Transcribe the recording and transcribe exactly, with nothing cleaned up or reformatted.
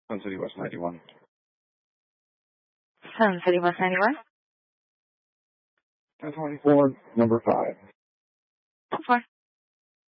Sun City West ninety-one. Sun City West ninety-one. ten twenty-four, number five. Four.